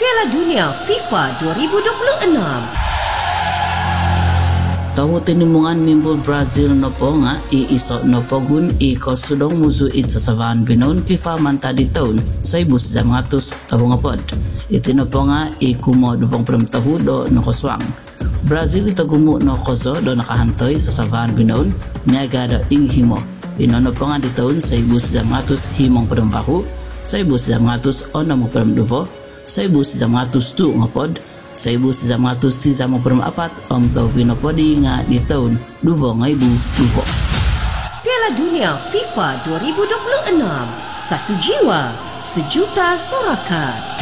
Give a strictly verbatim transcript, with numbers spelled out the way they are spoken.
Piala Dunia FIFA dua ribu dua puluh enam. Tahu tinimungan mimbul Brazil nopo nga iisok nopo gun i kosudong muzu it sasavan binon FIFA mantadi tahun seribu sembilan ratus tahu ngapod. Iti nopo nga i kumo duvong pram tahu do no koswang. Brazil ito gumu no koso do nakahantoy sa sasavan binon niaga do inghimo. Ino nopo nga di tahun seribu sembilan ratus himong pram bahu, seribu sembilan ratus onam pram duvo, seribu sembilan ratus tu ngapod, seribu sembilan ratus tiga puluh empat om tau vinopodi nga di tahun dua ribu dua. Piala Dunia FIFA dua ribu dua puluh enam. Satu jiwa, sejuta sorakan.